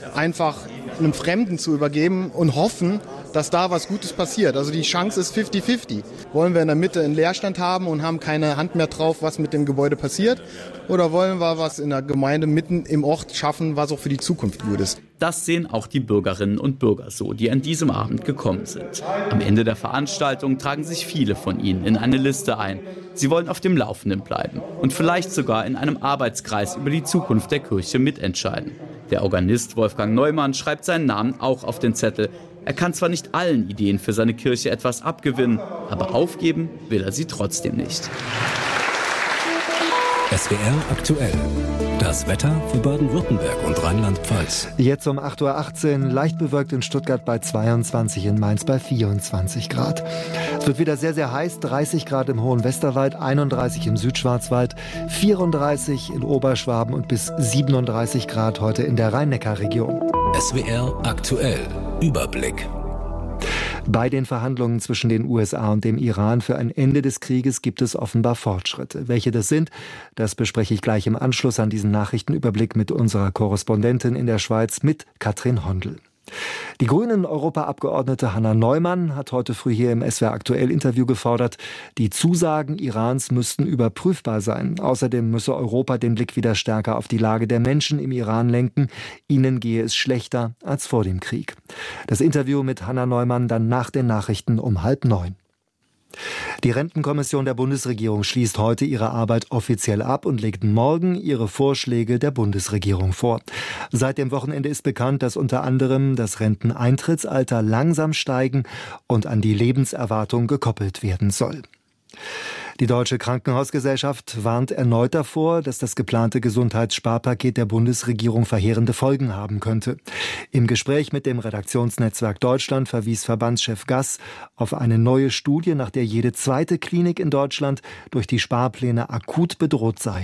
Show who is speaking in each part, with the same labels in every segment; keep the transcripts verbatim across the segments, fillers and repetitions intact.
Speaker 1: einfach einem Fremden zu übergeben und hoffen, dass da was Gutes passiert. Also die Chance ist fifty fifty. Wollen wir in der Mitte einen Leerstand haben und haben keine Hand mehr drauf, was mit dem Gebäude passiert? Oder wollen wir was in der Gemeinde mitten im Ort schaffen, was auch für die Zukunft gut ist?
Speaker 2: Das sehen auch die Bürgerinnen und Bürger so, die an diesem Abend gekommen sind. Am Ende der Veranstaltung tragen sich viele von ihnen in eine Liste ein. Sie wollen auf dem Laufenden bleiben und vielleicht sogar in einem Arbeitskreis über die Zukunft der Kirche mitentscheiden. Der Organist Wolfgang Neumann schreibt seinen Namen auch auf den Zettel. Er kann zwar nicht allen Ideen für seine Kirche etwas abgewinnen, aber aufgeben will er sie trotzdem nicht.
Speaker 3: S W R aktuell. Das Wetter für Baden-Württemberg und Rheinland-Pfalz.
Speaker 4: Jetzt um acht Uhr achtzehn, leicht bewölkt in Stuttgart bei zweiundzwanzig, in Mainz bei vierundzwanzig Grad. Es wird wieder sehr, sehr heiß, dreißig Grad im Hohen Westerwald, einunddreißig im Südschwarzwald, vierunddreißig in Oberschwaben und bis siebenunddreißig Grad heute in der Rhein-Neckar-Region.
Speaker 3: S W R aktuell. Überblick.
Speaker 4: Bei den Verhandlungen zwischen den U S A und dem Iran für ein Ende des Krieges gibt es offenbar Fortschritte. Welche das sind, das bespreche ich gleich im Anschluss an diesen Nachrichtenüberblick mit unserer Korrespondentin in der Schweiz, mit Katrin Hondel. Die Grünen-Europaabgeordnete Hanna Neumann hat heute früh hier im S W R aktuell Interview gefordert, die Zusagen Irans müssten überprüfbar sein. Außerdem müsse Europa den Blick wieder stärker auf die Lage der Menschen im Iran lenken. Ihnen gehe es schlechter als vor dem Krieg. Das Interview mit Hanna Neumann dann nach den Nachrichten um halb neun. Die Rentenkommission der Bundesregierung schließt heute ihre Arbeit offiziell ab und legt morgen ihre Vorschläge der Bundesregierung vor. Seit dem Wochenende ist bekannt, dass unter anderem das Renteneintrittsalter langsam steigen und an die Lebenserwartung gekoppelt werden soll. Die Deutsche Krankenhausgesellschaft warnt erneut davor, dass das geplante Gesundheitssparpaket der Bundesregierung verheerende Folgen haben könnte. Im Gespräch mit dem Redaktionsnetzwerk Deutschland verwies Verbandschef Gass auf eine neue Studie, nach der jede zweite Klinik in Deutschland durch die Sparpläne akut bedroht sei.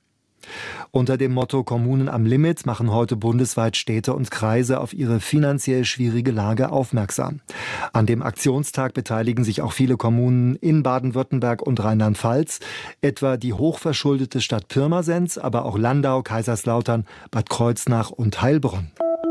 Speaker 4: Unter dem Motto Kommunen am Limit machen heute bundesweit Städte und Kreise auf ihre finanziell schwierige Lage aufmerksam. An dem Aktionstag beteiligen sich auch viele Kommunen in Baden-Württemberg und Rheinland-Pfalz, etwa die hochverschuldete Stadt Pirmasens, aber auch Landau, Kaiserslautern, Bad Kreuznach und Heilbronn.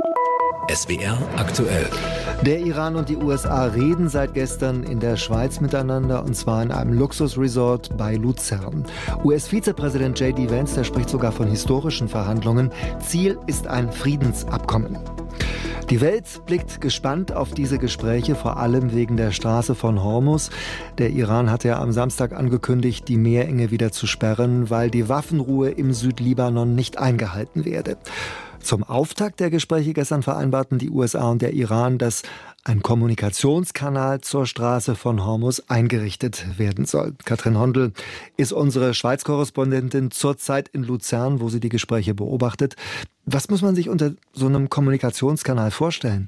Speaker 3: S W R aktuell.
Speaker 4: Der Iran und die U S A reden seit gestern in der Schweiz miteinander, und zwar in einem Luxusresort bei Luzern. U S-Vizepräsident J D Vance, der spricht sogar von historischen Verhandlungen. Ziel ist ein Friedensabkommen. Die Welt blickt gespannt auf diese Gespräche, vor allem wegen der Straße von Hormuz. Der Iran hatte ja am Samstag angekündigt, die Meerenge wieder zu sperren, weil die Waffenruhe im Südlibanon nicht eingehalten werde. Zum Auftakt der Gespräche gestern vereinbarten die U S A und der Iran, dass ein Kommunikationskanal zur Straße von Hormuz eingerichtet werden soll. Katrin Hondel ist unsere Schweiz-Korrespondentin zurzeit in Luzern, wo sie die Gespräche beobachtet. Was muss man sich unter so einem Kommunikationskanal vorstellen?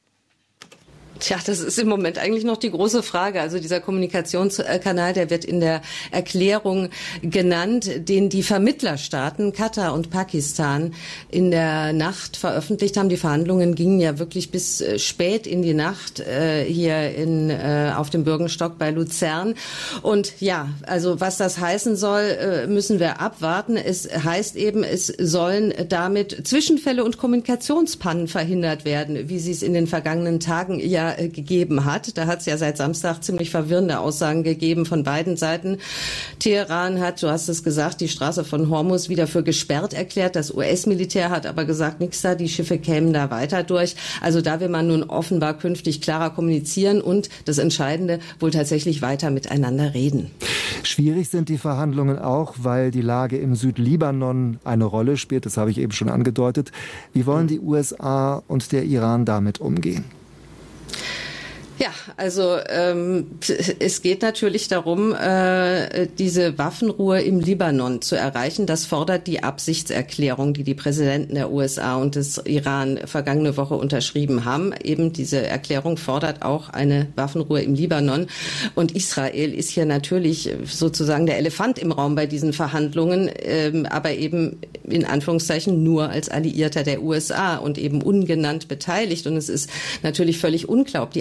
Speaker 5: Tja, das ist im Moment eigentlich noch die große Frage. Also dieser Kommunikationskanal, der wird in der Erklärung genannt, den die Vermittlerstaaten Katar und Pakistan in der Nacht veröffentlicht haben. Die Verhandlungen gingen ja wirklich bis spät in die Nacht äh, hier in, äh, auf dem Bürgenstock bei Luzern. Und ja, also was das heißen soll, äh, müssen wir abwarten. Es heißt eben, es sollen damit Zwischenfälle und Kommunikationspannen verhindert werden, wie sie es in den vergangenen Tagen ja gegeben hat. Da hat es ja seit Samstag ziemlich verwirrende Aussagen gegeben von beiden Seiten. Teheran hat, du hast es gesagt, die Straße von Hormuz wieder für gesperrt erklärt. Das U S-Militär hat aber gesagt, nichts da, die Schiffe kämen da weiter durch. Also da will man nun offenbar künftig klarer kommunizieren und das Entscheidende, wohl tatsächlich weiter miteinander reden.
Speaker 4: Schwierig sind die Verhandlungen auch, weil die Lage im Südlibanon eine Rolle spielt. Das habe ich eben schon angedeutet. Wie wollen die U S A und der Iran damit umgehen?
Speaker 5: Ja, also ähm, es geht natürlich darum, äh, diese Waffenruhe im Libanon zu erreichen. Das fordert die Absichtserklärung, die die Präsidenten der U S A und des Iran vergangene Woche unterschrieben haben. Eben diese Erklärung fordert auch eine Waffenruhe im Libanon. Und Israel ist hier natürlich sozusagen der Elefant im Raum bei diesen Verhandlungen, ähm, aber eben in Anführungszeichen nur als Alliierter der U S A und eben ungenannt beteiligt. Und es ist natürlich völlig unklar, ob die Amerikaner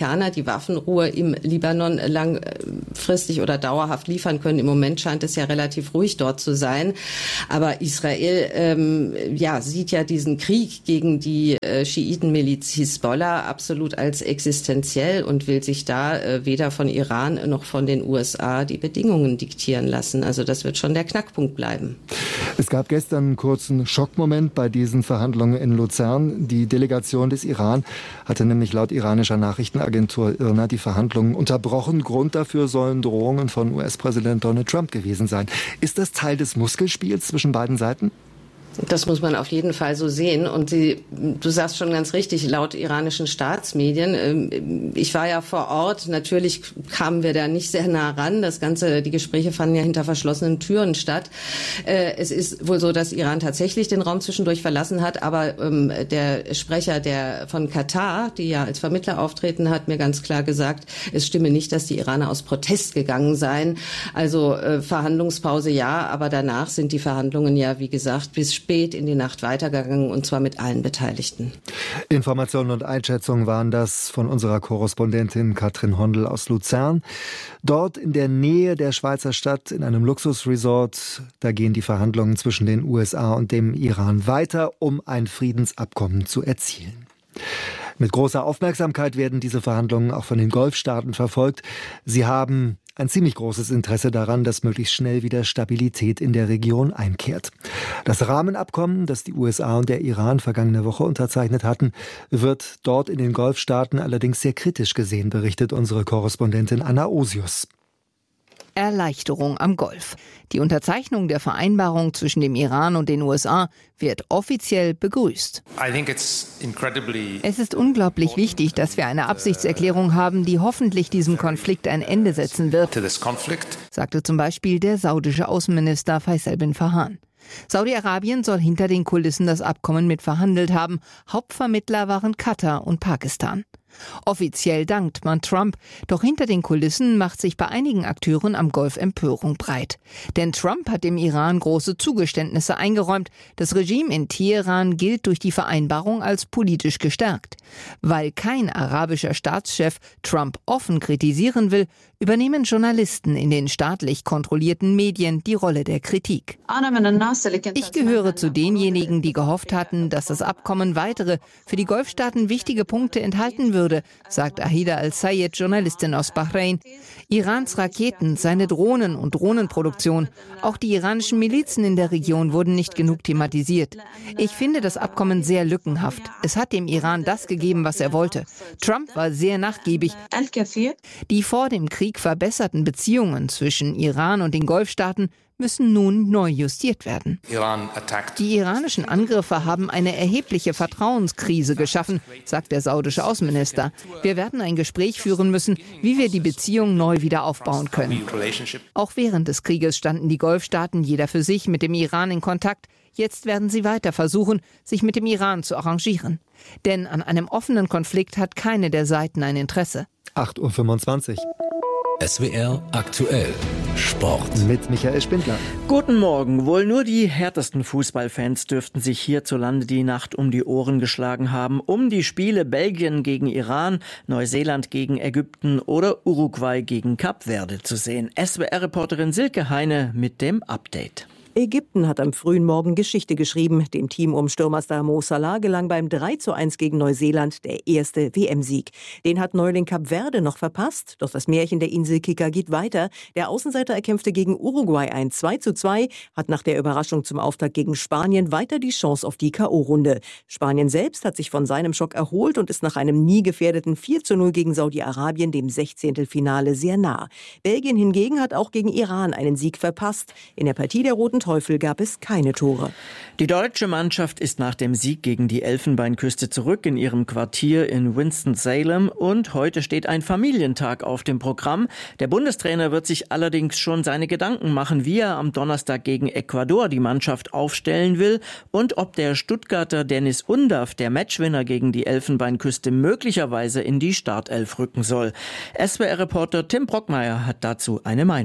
Speaker 5: Amerikaner die Waffenruhe im Libanon langfristig oder dauerhaft liefern können. Im Moment scheint es ja relativ ruhig dort zu sein. Aber Israel ähm, ja, sieht ja diesen Krieg gegen die äh, Schiitenmiliz Hisbollah absolut als existenziell und will sich da äh, weder von Iran noch von den U S A die Bedingungen diktieren lassen. Also das wird schon der Knackpunkt bleiben.
Speaker 4: Es gab gestern einen kurzen Schockmoment bei diesen Verhandlungen in Luzern. Die Delegation des Iran hatte nämlich laut iranischer Nachrichtenagentur I R N A die Verhandlungen unterbrochen. Grund dafür sollen Drohungen von U S-Präsident Donald Trump gewesen sein. Ist das Teil des Muskelspiels zwischen beiden Seiten?
Speaker 5: Das muss man auf jeden Fall so sehen. Und sie, du sagst schon ganz richtig, laut iranischen Staatsmedien, ich war ja vor Ort, natürlich kamen wir da nicht sehr nah ran. Das Ganze, die Gespräche fanden ja hinter verschlossenen Türen statt. Es ist wohl so, dass Iran tatsächlich den Raum zwischendurch verlassen hat, aber der Sprecher der von Katar, die ja als Vermittler auftreten, hat mir ganz klar gesagt, es stimme nicht, dass die Iraner aus Protest gegangen seien. Also Verhandlungspause ja, aber danach sind die Verhandlungen ja, wie gesagt, bis spät in die Nacht weitergegangen, und zwar mit allen Beteiligten.
Speaker 4: Informationen und Einschätzungen waren das von unserer Korrespondentin Katrin Hondel aus Luzern. Dort in der Nähe der Schweizer Stadt, in einem Luxusresort, da gehen die Verhandlungen zwischen den U S A und dem Iran weiter, um ein Friedensabkommen zu erzielen. Mit großer Aufmerksamkeit werden diese Verhandlungen auch von den Golfstaaten verfolgt. Sie haben ein ziemlich großes Interesse daran, dass möglichst schnell wieder Stabilität in der Region einkehrt. Das Rahmenabkommen, das die U S A und der Iran vergangene Woche unterzeichnet hatten, wird dort in den Golfstaaten allerdings sehr kritisch gesehen, berichtet unsere Korrespondentin Anna Osius.
Speaker 6: Erleichterung am Golf. Die Unterzeichnung der Vereinbarung zwischen dem Iran und den U S A wird offiziell begrüßt. Es ist unglaublich wichtig, dass wir eine Absichtserklärung haben, die hoffentlich diesem Konflikt ein Ende setzen wird, sagte zum Beispiel der saudische Außenminister Faisal bin Farhan. Saudi-Arabien soll hinter den Kulissen das Abkommen mitverhandelt haben. Hauptvermittler waren Katar und Pakistan. Offiziell dankt man Trump, doch hinter den Kulissen macht sich bei einigen Akteuren am Golf Empörung breit. Denn Trump hat dem Iran große Zugeständnisse eingeräumt. Das Regime in Teheran gilt durch die Vereinbarung als politisch gestärkt. Weil kein arabischer Staatschef Trump offen kritisieren will, übernehmen Journalisten in den staatlich kontrollierten Medien die Rolle der Kritik. Ich gehöre zu denjenigen, die gehofft hatten, dass das Abkommen weitere, für die Golfstaaten wichtige Punkte enthalten würde, sagt Ahida Al-Sayed, Journalistin aus Bahrain. Irans Raketen, seine Drohnen und Drohnenproduktion, auch die iranischen Milizen in der Region wurden nicht genug thematisiert. Ich finde das Abkommen sehr lückenhaft. Es hat dem Iran das gegeben, was er wollte. Trump war sehr nachgiebig. Die vor dem Krieg verbesserten Beziehungen zwischen Iran und den Golfstaaten müssen nun neu justiert werden. Die iranischen Angriffe haben eine erhebliche Vertrauenskrise geschaffen, sagt der saudische Außenminister. Wir werden ein Gespräch führen müssen, wie wir die Beziehung neu wieder aufbauen können. Auch während des Krieges standen die Golfstaaten jeder für sich mit dem Iran in Kontakt. Jetzt werden sie weiter versuchen, sich mit dem Iran zu arrangieren. Denn an einem offenen Konflikt hat keine der Seiten ein Interesse.
Speaker 4: acht Uhr fünfundzwanzig.
Speaker 3: S W R aktuell Sport.
Speaker 4: Mit Michael Spindler.
Speaker 7: Guten Morgen. Wohl nur die härtesten Fußballfans dürften sich hierzulande die Nacht um die Ohren geschlagen haben, um die Spiele Belgien gegen Iran, Neuseeland gegen Ägypten oder Uruguay gegen Kap Verde zu sehen. S W R-Reporterin Silke Heine mit dem Update.
Speaker 8: Ägypten hat am frühen Morgen Geschichte geschrieben. Dem Team um Stürmerstar Mo Salah gelang beim drei zu eins gegen Neuseeland der erste W M-Sieg. Den hat Neuling Kap Verde noch verpasst, doch das Märchen der Inselkicker geht weiter. Der Außenseiter erkämpfte gegen Uruguay ein zwei zu zwei, hat nach der Überraschung zum Auftakt gegen Spanien weiter die Chance auf die K O-Runde. Spanien selbst hat sich von seinem Schock erholt und ist nach einem nie gefährdeten vier zu null gegen Saudi-Arabien dem Sechzehntelfinale sehr nah. Belgien hingegen hat auch gegen Iran einen Sieg verpasst. In der Partie der Roten Teufel gab es keine Tore.
Speaker 7: Die deutsche Mannschaft ist nach dem Sieg gegen die Elfenbeinküste zurück in ihrem Quartier in Winston-Salem und heute steht ein Familientag auf dem Programm. Der Bundestrainer wird sich allerdings schon seine Gedanken machen, wie er am Donnerstag gegen Ecuador die Mannschaft aufstellen will und ob der Stuttgarter Dennis Undaff, der Matchwinner gegen die Elfenbeinküste, möglicherweise in die Startelf rücken soll. S W R-Reporter Tim Brockmeier hat dazu eine Meinung.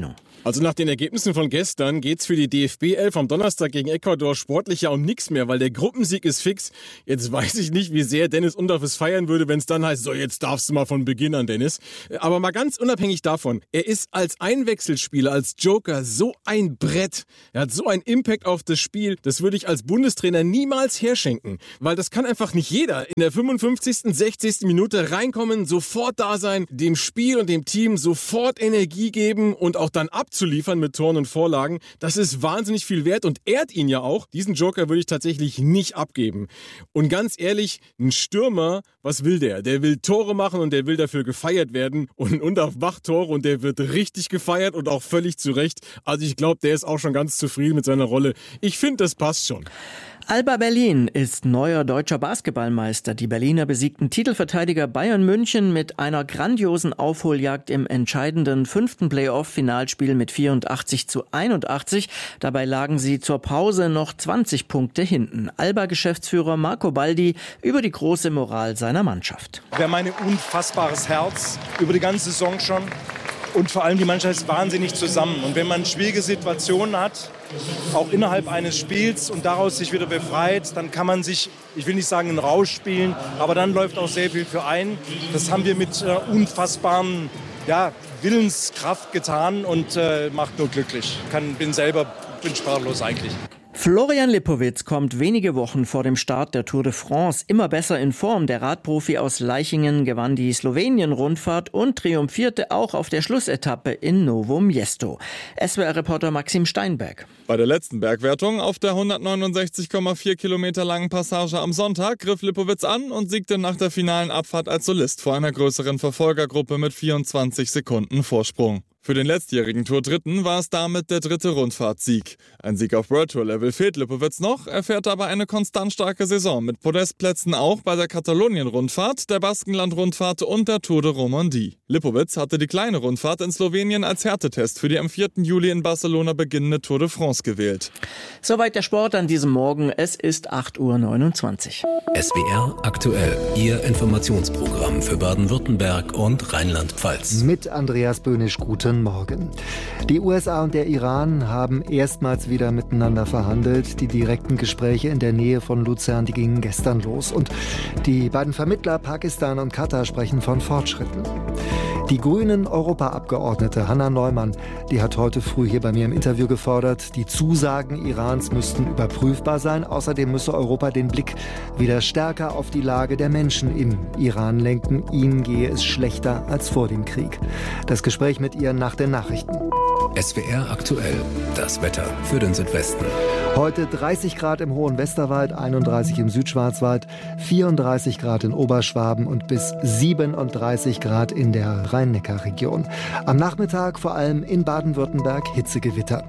Speaker 9: Also nach den Ergebnissen von gestern geht's für die D F B elf am Donnerstag gegen Ecuador sportlich ja um nichts mehr, weil der Gruppensieg ist fix. Jetzt weiß ich nicht, wie sehr Dennis Undaff es feiern würde, wenn es dann heißt, so jetzt darfst du mal von Beginn an, Dennis. Aber mal ganz unabhängig davon, er ist als Einwechselspieler, als Joker so ein Brett. Er hat so einen Impact auf das Spiel, das würde ich als Bundestrainer niemals herschenken. Weil das kann einfach nicht jeder in der fünfundfünfzigsten, sechzigsten Minute reinkommen, sofort da sein, dem Spiel und dem Team sofort Energie geben und auch dann ab zu liefern mit Toren und Vorlagen, das ist wahnsinnig viel wert und ehrt ihn ja auch. Diesen Joker würde ich tatsächlich nicht abgeben. Und ganz ehrlich, ein Stürmer, was will der? Der will Tore machen und der will dafür gefeiert werden und Undaff macht Tore und der wird richtig gefeiert und auch völlig zu Recht. Also ich glaube, der ist auch schon ganz zufrieden mit seiner Rolle. Ich finde, das passt schon.
Speaker 7: Alba Berlin ist neuer deutscher Basketballmeister. Die Berliner besiegten Titelverteidiger Bayern München mit einer grandiosen Aufholjagd im entscheidenden fünften Playoff-Finalspiel mit vierundachtzig zu einundachtzig. Dabei lagen sie zur Pause noch zwanzig Punkte hinten. Alba-Geschäftsführer Marco Baldi über die große Moral seiner Mannschaft.
Speaker 10: Wir haben ein unfassbares Herz über die ganze Saison schon. Und vor allem die Mannschaft ist wahnsinnig zusammen. Und wenn man schwierige Situationen hat, auch innerhalb eines Spiels und daraus sich wieder befreit, dann kann man sich, ich will nicht sagen, einen Rausch spielen, aber dann läuft auch sehr viel für einen. Das haben wir mit äh, unfassbaren ja, Willenskraft getan und äh, macht nur glücklich. Kann, bin selber bin sprachlos eigentlich.
Speaker 7: Florian Lipowitz kommt wenige Wochen vor dem Start der Tour de France immer besser in Form. Der Radprofi aus Leichingen gewann die Slowenien-Rundfahrt und triumphierte auch auf der Schlussetappe in Novo Miesto. S W R-Reporter Maxim Steinberg.
Speaker 11: Bei der letzten Bergwertung auf der hundertneunundsechzig Komma vier Kilometer langen Passage am Sonntag griff Lipowitz an und siegte nach der finalen Abfahrt als Solist vor einer größeren Verfolgergruppe mit vierundzwanzig Sekunden Vorsprung. Für den letztjährigen Tour-Dritten war es damit der dritte Rundfahrtsieg. Ein Sieg auf World Tour Level fehlt Lipowitz noch, er fährt aber eine konstant starke Saison mit Podestplätzen auch bei der Katalonien-Rundfahrt, der Baskenland-Rundfahrt und der Tour de Romandie. Lipowitz hatte die kleine Rundfahrt in Slowenien als Härtetest für die am vierten Juli in Barcelona beginnende Tour de France gewählt.
Speaker 7: Soweit der Sport an diesem Morgen, es ist acht Uhr neunundzwanzig.
Speaker 3: S W R aktuell, Ihr Informationsprogramm für Baden-Württemberg und Rheinland-Pfalz.
Speaker 4: Mit Andreas Böhnisch, guten Morgen. Die U S A und der Iran haben erstmals wieder miteinander verhandelt. Die direkten Gespräche in der Nähe von Luzern, die gingen gestern los. Und die beiden Vermittler Pakistan und Katar sprechen von Fortschritten. Die grünen Europaabgeordnete Hanna Neumann, die hat heute früh hier bei mir im Interview gefordert, die Zusagen Irans müssten überprüfbar sein. Außerdem müsse Europa den Blick wieder stärker auf die Lage der Menschen im Iran lenken. Ihnen gehe es schlechter als vor dem Krieg. Das Gespräch mit ihr nach den Nachrichten.
Speaker 3: S W R aktuell, das Wetter für den Südwesten.
Speaker 4: Heute dreißig Grad im Hohen Westerwald, einunddreißig im Südschwarzwald, vierunddreißig Grad in Oberschwaben und bis siebenunddreißig Grad in der Rhein-Neckar-Region. Am Nachmittag vor allem in Baden-Württemberg Hitzegewitter.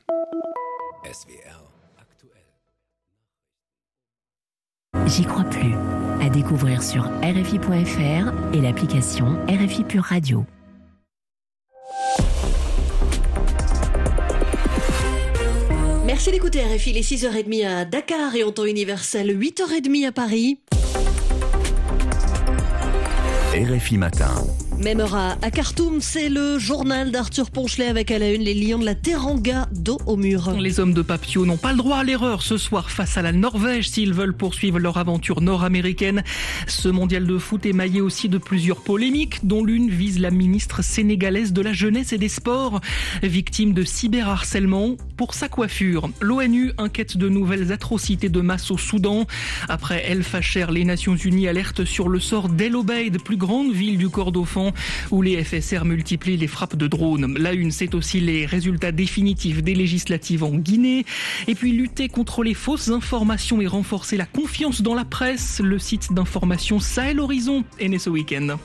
Speaker 3: S W R aktuell.
Speaker 12: J'y crois plus. À découvrir sur R F I point F R et l'application R F I Pure Radio.
Speaker 13: Merci d'écouter R F I, les six heures trente à Dakar et en temps universel huit heures trente à Paris.
Speaker 3: R F I Matin.
Speaker 13: Même heure à Khartoum, c'est le journal d'Arthur Ponchelet avec à la une les lions de la Teranga dos au mur.
Speaker 14: Les hommes de Papio n'ont pas le droit à l'erreur ce soir face à la Norvège s'ils veulent poursuivre leur aventure nord-américaine. Ce mondial de foot émaillé aussi de plusieurs polémiques, dont l'une vise la ministre sénégalaise de la Jeunesse et des Sports, victime de cyberharcèlement pour sa coiffure. L'ONU inquiète de nouvelles atrocités de masse au Soudan. Après El Fasher, les Nations Unies alertent sur le sort d'El Obeid, plus grande ville du Kordofan, où les F S R multiplient les frappes de drones. La une, c'est aussi les résultats définitifs des législatives en Guinée. Et puis lutter contre les fausses informations et renforcer la confiance dans la presse. Le site d'information Sahel Horizon est né ce week-end.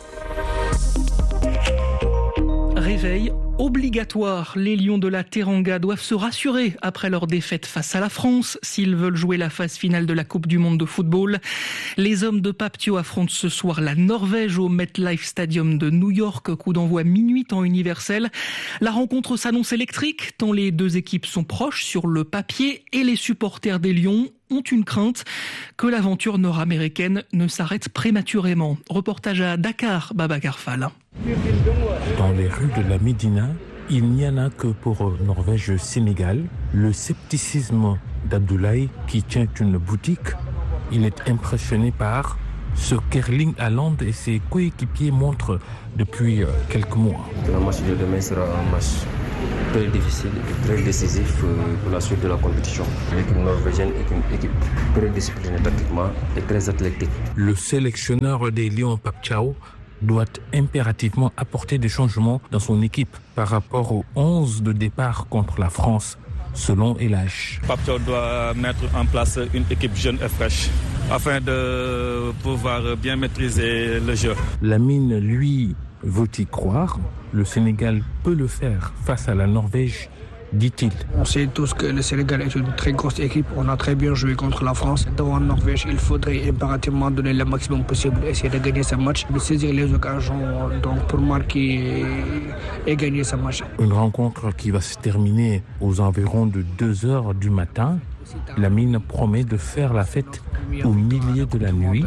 Speaker 14: Réveil obligatoire. Les Lions de la Teranga doivent se rassurer après leur défaite face à la France s'ils veulent jouer la phase finale de la Coupe du Monde de football. Les hommes de Papio affrontent ce soir la Norvège au MetLife Stadium de New York, coup d'envoi minuit temps universel. La rencontre s'annonce électrique tant les deux équipes sont proches sur le papier et les supporters des Lions ont une crainte que l'aventure nord-américaine ne s'arrête prématurément. Reportage à Dakar, Baba Garfal.
Speaker 15: Dans les rues de la Médina, Il n'y en a que pour Norvège-Sénégal. Le scepticisme d'Abdoulaye, qui tient une boutique, il est impressionné par ce qu'Erling Haaland et ses coéquipiers montrent depuis quelques mois.
Speaker 16: Le match de demain sera un match très difficile et très décisif pour la suite de la compétition. L'équipe norvégienne est une équipe très disciplinée tactiquement et très athlétique.
Speaker 15: Le sélectionneur des Lions, Pape Thiaw, doit impérativement apporter des changements dans son équipe par rapport aux onze de départ contre la France, selon L H.
Speaker 17: Pape Thiaw doit mettre en place une équipe jeune et fraîche afin de pouvoir bien maîtriser le jeu.
Speaker 15: Lamine, lui, veut y croire. Le Sénégal peut le faire face à la Norvège, dit-il.
Speaker 18: On sait tous que le Sénégal est une très grosse équipe. On a très bien joué contre la France. Devant la Norvège, il faudrait impérativement donner le maximum possible, essayer de gagner ce match, de saisir les occasions donc, pour marquer et gagner ce match.
Speaker 15: Une rencontre qui va se terminer aux environs de deux heures du matin. Lamine promet de faire la fête au milieu de la nuit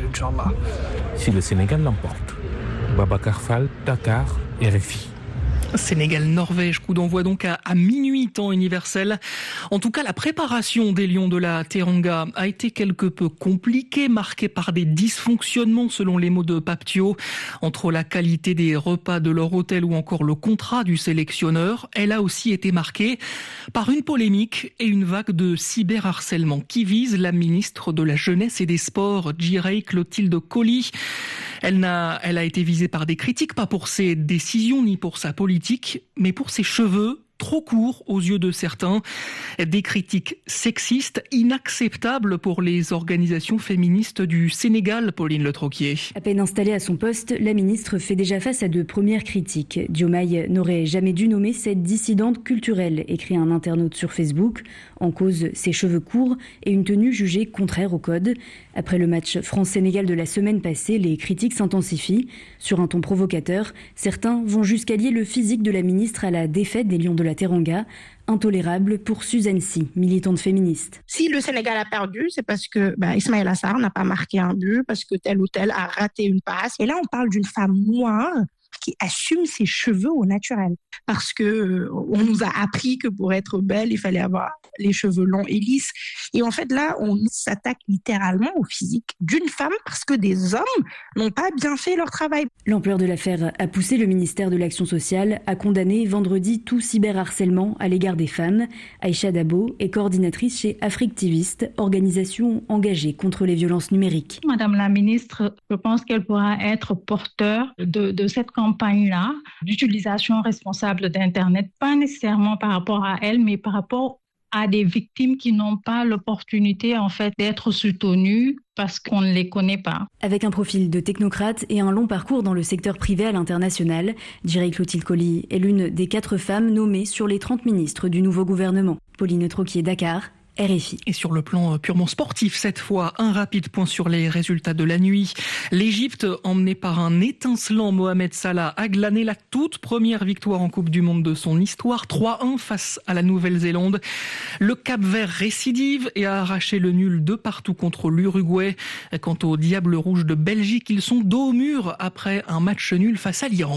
Speaker 15: si le Sénégal l'emporte. Babacar Fall, Dakar, R F I.
Speaker 14: Sénégal-Norvège, coup d'envoi donc à, à minuit temps universel. En tout cas, la préparation des Lions de la Teranga a été quelque peu compliquée, marquée par des dysfonctionnements selon les mots de Pape Thiaw, entre la qualité des repas de leur hôtel ou encore le contrat du sélectionneur. Elle a aussi été marquée par une polémique et une vague de cyberharcèlement qui vise la ministre de la Jeunesse et des Sports, Jirey Clotilde Coly. Elle n'a, elle a été visée par des critiques, pas pour ses décisions ni pour sa politique, mais pour ses cheveux trop courts aux yeux de certains. Des critiques sexistes, inacceptables pour les organisations féministes du Sénégal, Pauline Le Troquier.
Speaker 19: À peine installée à son poste, la ministre fait déjà face à de premières critiques. Diomaye n'aurait jamais dû nommer cette dissidente culturelle, écrit un internaute sur Facebook. En cause, ses cheveux courts et une tenue jugée contraire au code. Après le match France-Sénégal de la semaine passée, les critiques s'intensifient. Sur un ton provocateur, certains vont jusqu'à lier le physique de la ministre à la défaite des Lions de la Teranga. Intolérable pour Suzanne Sy, militante féministe.
Speaker 20: Si le Sénégal a perdu, c'est parce que bah, Ismaïla Sarr n'a pas marqué un but, parce que tel ou tel a raté une passe. Et là, on parle d'une femme noire qui assume ses cheveux au naturel. Parce que euh, on nous a appris que pour être belle, il fallait avoir les cheveux longs et lisses. Et en fait, là, on s'attaque littéralement au physique d'une femme parce que des hommes n'ont pas bien fait leur travail.
Speaker 19: L'ampleur de l'affaire a poussé le ministère de l'Action sociale à condamner vendredi tout cyberharcèlement à l'égard des femmes. Aïcha Dabo est coordinatrice chez Africtiviste, organisation engagée contre les violences numériques.
Speaker 21: Madame la ministre, je pense qu'elle pourra être porteur de, de cette campagne-là, d'utilisation responsable d'Internet, pas nécessairement par rapport à elle, mais par rapport à des victimes qui n'ont pas l'opportunité en fait d'être soutenues parce qu'on ne les connaît pas.
Speaker 19: Avec un profil de technocrate et un long parcours dans le secteur privé à l'international, Jirey Clotilde Coly est l'une des quatre femmes nommées sur les trente ministres du nouveau gouvernement. Pauline Troquier, Dakar, R F I.
Speaker 14: Et sur le plan purement sportif, cette fois, un rapide point sur les résultats de la nuit. L'Égypte, emmenée par un étincelant Mohamed Salah, a glané la toute première victoire en Coupe du Monde de son histoire, trois un face à la Nouvelle-Zélande. Le Cap-Vert récidive et a arraché le nul de partout contre l'Uruguay. Quant aux Diables Rouges de Belgique, ils sont dos au mur après un match nul face à l'Iran.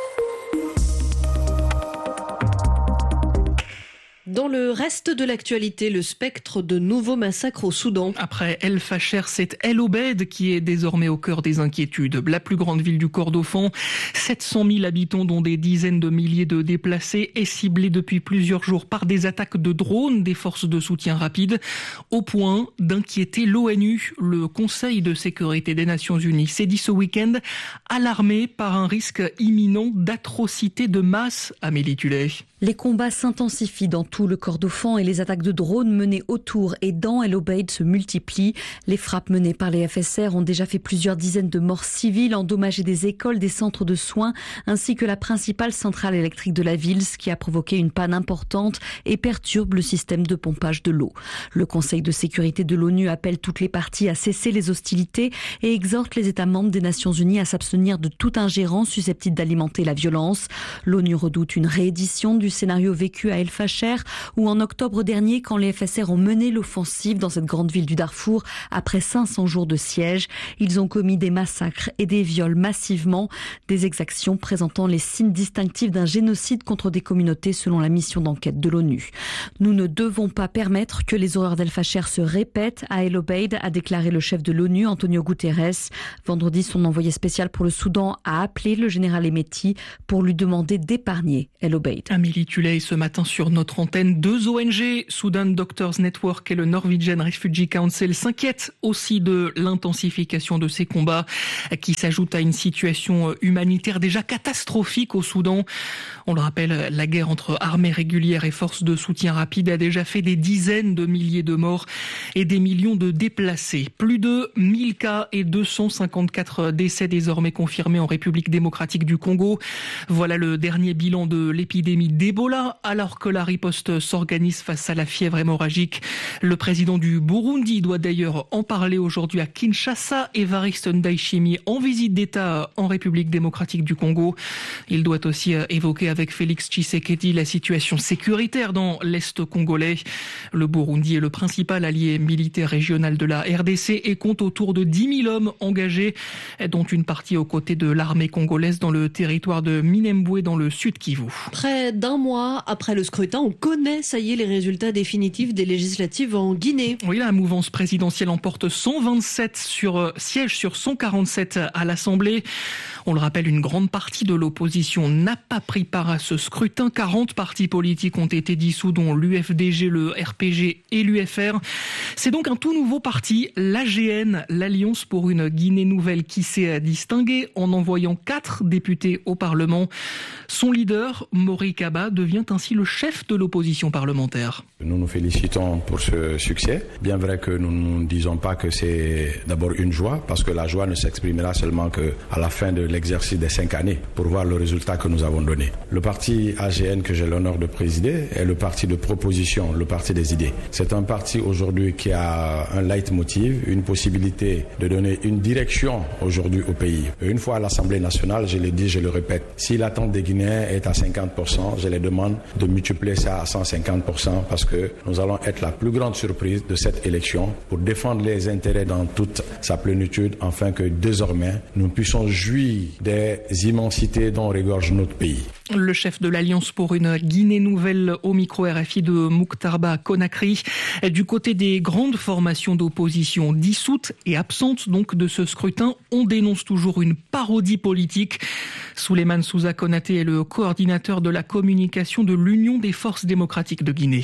Speaker 13: Dans le reste de l'actualité, le spectre de nouveaux massacres au Soudan.
Speaker 14: Après El Fasher, c'est El Obeid qui est désormais au cœur des inquiétudes. La plus grande ville du Kordofan, sept cent mille habitants dont des dizaines de milliers de déplacés, est ciblée depuis plusieurs jours par des attaques de drones des forces de soutien rapide, au point d'inquiéter l'ONU. Le Conseil de sécurité des Nations Unies s'est dit ce week-end alarmé par un risque imminent d'atrocités de masse. Amélie Tullet.
Speaker 22: Les combats s'intensifient dans tout le Kordofan et les attaques de drones menées autour et dans El Obeid se multiplient. Les frappes menées par les F S R ont déjà fait plusieurs dizaines de morts civiles, endommagé des écoles, des centres de soins, ainsi que la principale centrale électrique de la ville, ce qui a provoqué une panne importante et perturbe le système de pompage de l'eau. Le Conseil de sécurité de l'ONU appelle toutes les parties à cesser les hostilités et exhorte les États membres des Nations Unies à s'abstenir de toute ingérence susceptible d'alimenter la violence. L'ONU redoute une réédition du scénario vécu à El Fasher ou en octobre dernier quand les F S R ont mené l'offensive dans cette grande ville du Darfour après cinq cents jours de siège. Ils ont commis des massacres et des viols massivement, des exactions présentant les signes distinctifs d'un génocide contre des communautés selon la mission d'enquête de l'ONU. Nous ne devons pas permettre que les horreurs d'El-Fasher se répètent à El Obeid, a déclaré le chef de l'ONU, Antonio Guterres. Vendredi, son envoyé spécial pour le Soudan a appelé le général Hemeti pour lui demander d'épargner El Obeid.
Speaker 14: Amélie Tuley, ce matin sur notre antenne, deux O N G, Sudan Doctors Network et le Norwegian Refugee Council, s'inquiètent aussi de l'intensification de ces combats qui s'ajoutent à une situation humanitaire déjà catastrophique au Soudan. On le rappelle, la guerre entre armées régulières et forces de soutien rapide a déjà fait des dizaines de milliers de morts et des millions de déplacés. Plus de mille cas et deux cent cinquante-quatre décès désormais confirmés en République démocratique du Congo. Voilà le dernier bilan de l'épidémie d'Ebola, alors que la riposte s'organise face à la fièvre hémorragique. Le président du Burundi doit d'ailleurs en parler aujourd'hui à Kinshasa. Évariste Ndayishimiye en visite d'État en République démocratique du Congo. Il doit aussi évoquer avec Félix Tshisekedi la situation sécuritaire dans l'Est congolais. Le Burundi est le principal allié militaire régional de la R D C et compte autour de dix mille hommes engagés, dont une partie aux côtés de l'armée congolaise dans le territoire de Minembwe dans le sud Kivu.
Speaker 13: Près d'un mois après le scrutin, on connaît, ça y est, les résultats définitifs des législatives en Guinée.
Speaker 14: Oui, la mouvance présidentielle emporte cent vingt-sept sur, euh, sièges sur cent quarante-sept à l'Assemblée. On le rappelle, une grande partie de l'opposition n'a pas pris part à ce scrutin. quarante partis politiques ont été dissous, dont l'U F D G, le R P G et l'U F R. C'est donc un tout nouveau parti, l'A G N, l'Alliance pour une Guinée nouvelle, qui s'est distingué en envoyant quatre députés au Parlement. Son leader, Mori Kaba, devient ainsi le chef de l'opposition parlementaire.
Speaker 1: Nous nous félicitons pour ce succès. Bien vrai que nous ne disons pas que c'est d'abord une joie, parce que la joie ne s'exprimera seulement qu'à la fin de l'exercice des cinq années, pour voir le résultat que nous avons donné. Le parti A G N que j'ai l'honneur de présider est le parti de proposition, le parti des idées. C'est un parti aujourd'hui qui a un leitmotiv, une possibilité de donner une direction aujourd'hui au pays. Et une fois à l'Assemblée nationale, je l'ai dit, je le répète, si l'attente des Guinéens est à cinquante pour cent, je les demande de multiplier ça à cent cinquante pour cent, parce que nous allons être la plus grande surprise de cette élection pour défendre les intérêts dans toute sa plénitude, afin que désormais nous puissions jouir des immensités dont regorge notre pays.
Speaker 14: Le chef de l'Alliance pour une Guinée nouvelle au micro R F I de Mouktarba Conakry. Du côté des grandes formations d'opposition dissoutes et absentes donc de ce scrutin, on dénonce toujours une parodie politique. Souleymane Souza Konaté est le coordinateur de la communication de l'Union des forces démocratiques de Guinée.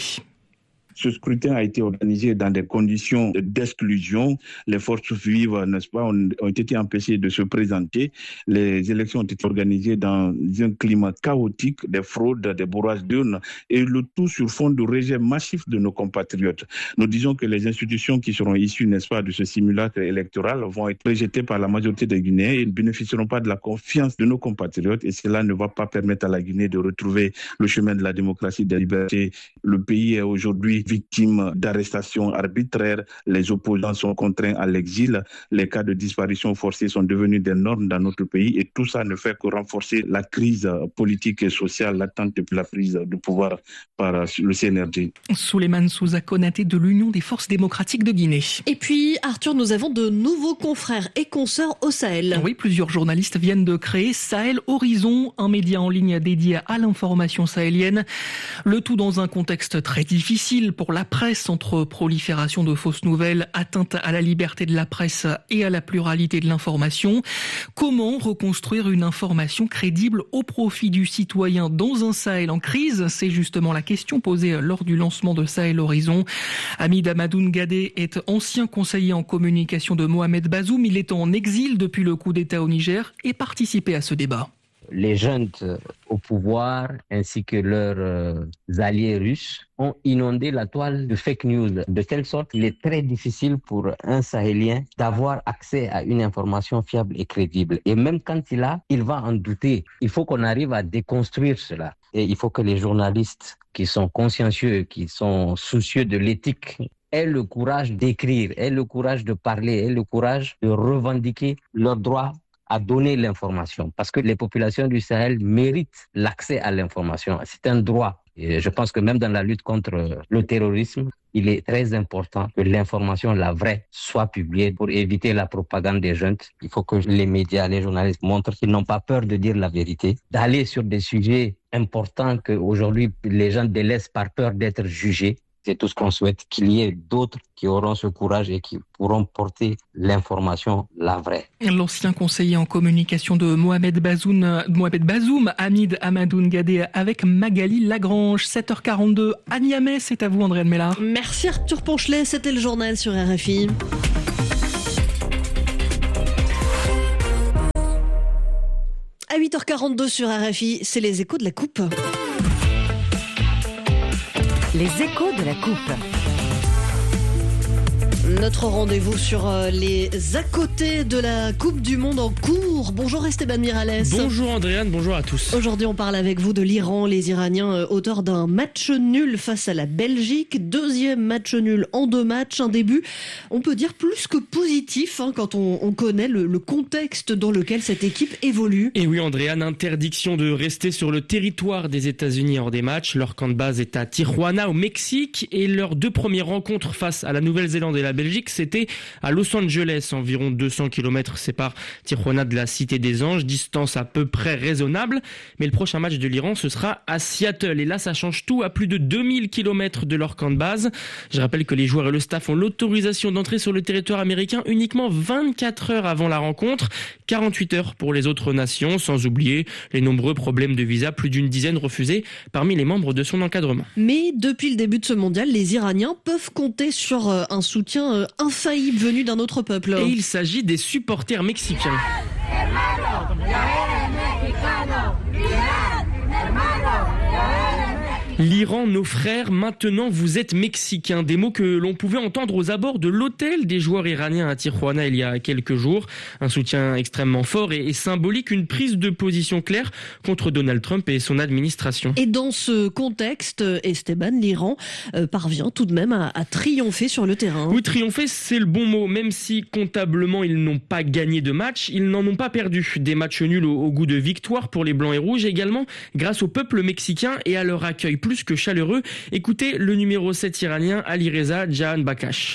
Speaker 2: Ce scrutin a été organisé dans des conditions d'exclusion. Les forces vives, n'est-ce pas, ont, ont été empêchées de se présenter. Les élections ont été organisées dans un climat chaotique, des fraudes, des bourrages d'urnes, et le tout sur fond de rejet massif de nos compatriotes. Nous disons que les institutions qui seront issues, n'est-ce pas, de ce simulacre électoral vont être rejetées par la majorité des Guinéens et ne bénéficieront pas de la confiance de nos compatriotes, et cela ne va pas permettre à la Guinée de retrouver le chemin de la démocratie, de la liberté. Le pays est aujourd'hui victimes d'arrestations arbitraires, les opposants sont contraints à l'exil, les cas de disparition forcée sont devenus des normes dans notre pays, et tout ça ne fait que renforcer la crise politique et sociale latente depuis la prise de pouvoir par le C N R D.
Speaker 14: Souleymane Souza Konaté de l'Union des forces démocratiques de Guinée.
Speaker 13: Et puis Arthur, nous avons de nouveaux confrères et consoeurs au Sahel.
Speaker 14: Oui, plusieurs journalistes viennent de créer Sahel Horizon, un média en ligne dédié à l'information sahélienne. Le tout dans un contexte très difficile pour la presse, entre prolifération de fausses nouvelles, atteinte à la liberté de la presse et à la pluralité de l'information. Comment reconstruire une information crédible au profit du citoyen dans un Sahel en crise? C'est justement la question posée lors du lancement de Sahel Horizon. Hamid Amadoun Gadé est ancien conseiller en communication de Mohamed Bazoum. Il est en exil depuis le coup d'État au Niger et participait à ce débat.
Speaker 23: Les jeunes au pouvoir ainsi que leurs euh, alliés russes ont inondé la toile de fake news de telle sorte qu'il est très difficile pour un Sahélien d'avoir accès à une information fiable et crédible. Et même quand il a, il va en douter. Il faut qu'on arrive à déconstruire cela. Et il faut que les journalistes qui sont consciencieux, qui sont soucieux de l'éthique, aient le courage d'écrire, aient le courage de parler, aient le courage de revendiquer leurs droits à donner l'information, parce que les populations du Sahel méritent l'accès à l'information. C'est un droit. Et je pense que même dans la lutte contre le terrorisme, il est très important que l'information, la vraie, soit publiée pour éviter la propagande des jeunes. Il faut que les médias, les journalistes montrent qu'ils n'ont pas peur de dire la vérité, d'aller sur des sujets importants qu'aujourd'hui les gens délaissent par peur d'être jugés. C'est tout ce qu'on souhaite, qu'il y ait d'autres qui auront ce courage et qui pourront porter l'information, la vraie.
Speaker 14: L'ancien conseiller en communication de Mohamed Bazoum, Mohamed Bazoum, Hamid Amadou Ngadé avec Magali Lagrange. sept heures quarante-deux à Niamey, c'est à vous Andréane Mélard.
Speaker 13: Merci Arthur Ponchelet, c'était le journal sur R F I. À huit heures quarante-deux sur R F I, c'est les échos de la coupe.
Speaker 12: Les échos de la coupe.
Speaker 13: Notre rendez-vous sur les à côté de la Coupe du Monde en cours. Bonjour Esteban Miralles.
Speaker 5: Bonjour Andréane, bonjour à tous.
Speaker 13: Aujourd'hui on parle avec vous de l'Iran, les Iraniens auteurs d'un match nul face à la Belgique. Deuxième match nul en deux matchs, un début on peut dire plus que positif hein, quand on, on connaît le, le contexte dans lequel cette équipe évolue.
Speaker 5: Et oui Andréane, interdiction de rester sur le territoire des États-Unis hors des matchs. Leur camp de base est à Tijuana au Mexique et leurs deux premières rencontres face à la Nouvelle-Zélande et la Belgique, c'était à Los Angeles. Environ deux cents kilomètres séparent Tijuana de la Cité des Anges, distance à peu près raisonnable. Mais le prochain match de l'Iran, ce sera à Seattle. Et là, ça change tout, à plus de deux mille kilomètres de leur camp de base. Je rappelle que les joueurs et le staff ont l'autorisation d'entrer sur le territoire américain uniquement vingt-quatre heures avant la rencontre, quarante-huit heures pour les autres nations, sans oublier les nombreux problèmes de visa, plus d'une dizaine refusés parmi les membres de son encadrement.
Speaker 13: Mais depuis le début de ce mondial, les Iraniens peuvent compter sur un soutien infaillible venu d'un autre peuple.
Speaker 5: Et il s'agit des supporters mexicains. L'Iran, nos frères, maintenant vous êtes mexicains. Des mots que l'on pouvait entendre aux abords de l'hôtel des joueurs iraniens à Tijuana il y a quelques jours. Un soutien extrêmement fort et symbolique, une prise de position claire contre Donald Trump et son administration.
Speaker 13: Et dans ce contexte, Esteban, l'Iran euh, parvient tout de même à, à triompher sur le terrain.
Speaker 5: Oui, triompher, c'est le bon mot. Même si comptablement ils n'ont pas gagné de match, ils n'en ont pas perdu. Des matchs nuls au, au goût de victoire pour les Blancs et Rouges, également grâce au peuple mexicain et à leur accueil plus que chaleureux. Écoutez le numéro sept iranien Alireza Jahan Bakash.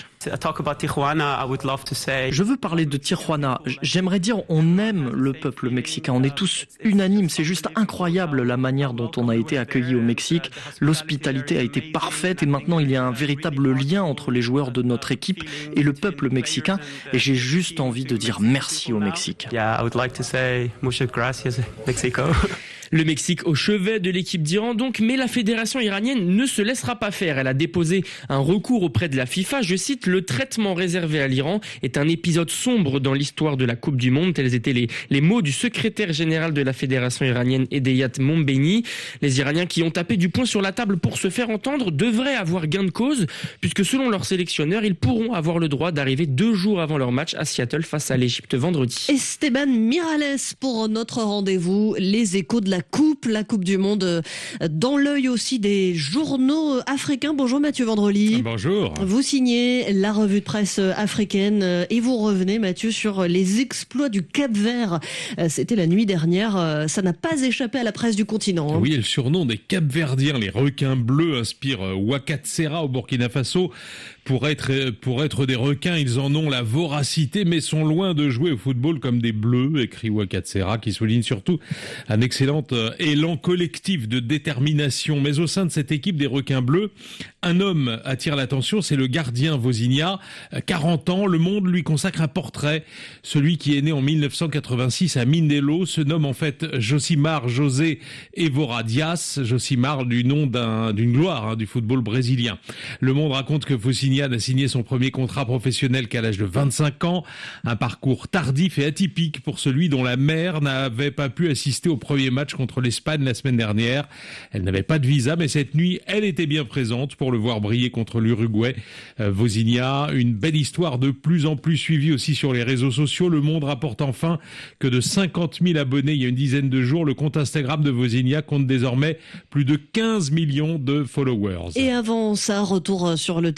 Speaker 6: Je veux parler de Tijuana. J'aimerais dire on aime le peuple mexicain. On est tous unanimes. C'est juste incroyable la manière dont on a été accueillis au Mexique. L'hospitalité a été parfaite et maintenant il y a un véritable lien entre les joueurs de notre équipe et le peuple mexicain. Et j'ai juste envie de dire merci au Mexique.
Speaker 5: Yeah, I would like to say muchas gracias, Mexico. Le Mexique au chevet de l'équipe d'Iran donc, mais la fédération iranienne ne se laissera pas faire. Elle a déposé un recours auprès de la FIFA. Je cite, le traitement réservé à l'Iran est un épisode sombre dans l'histoire de la Coupe du Monde. Tels étaient les, les mots du secrétaire général de la fédération iranienne, Hedayat Mombeni. Les Iraniens qui ont tapé du poing sur la table pour se faire entendre devraient avoir gain de cause, puisque selon leur sélectionneur, ils pourront avoir le droit d'arriver deux jours avant leur match à Seattle face à l'Égypte vendredi.
Speaker 13: Esteban Miralles pour notre rendez-vous, les échos de la Coupe, la Coupe du Monde, dans l'œil aussi des journaux africains. Bonjour Mathieu Vendrely.
Speaker 8: Bonjour.
Speaker 13: Vous signez la revue de presse africaine et vous revenez Mathieu sur les exploits du Cap-Vert. C'était la nuit dernière, ça n'a pas échappé à la presse du continent.
Speaker 8: Oui, et le surnom des Cap-Verdiens, les requins bleus, inspire Ouakatsera au Burkina Faso. Pour être, pour être des requins, ils en ont la voracité, mais sont loin de jouer au football comme des bleus, écrit Ouakatsera, qui souligne surtout un excellent élan collectif de détermination. Mais au sein de cette équipe des requins bleus, un homme attire l'attention, c'est le gardien Vozinha. quarante ans, Le Monde lui consacre un portrait. Celui qui est né en mille neuf cent quatre-vingt-six à Mindelo se nomme en fait Josimar José Évora Dias. Josimar du nom d'un, d'une gloire hein, du football brésilien. Le Monde raconte que Vozinha n'a signé son premier contrat professionnel qu'à l'âge de vingt-cinq ans. Un parcours tardif et atypique pour celui dont la mère n'avait pas pu assister au premier match contre l'Espagne la semaine dernière. Elle n'avait pas de visa, mais cette nuit, elle était bien présente pour le voir briller contre l'Uruguay. Euh, Vozinha, une belle histoire de plus en plus suivie aussi sur les réseaux sociaux. Le Monde rapporte enfin que de cinquante mille abonnés il y a une dizaine de jours, le compte Instagram de Vozinha compte désormais plus de quinze millions de followers.
Speaker 13: Et avant ça, retour sur le terrain pour les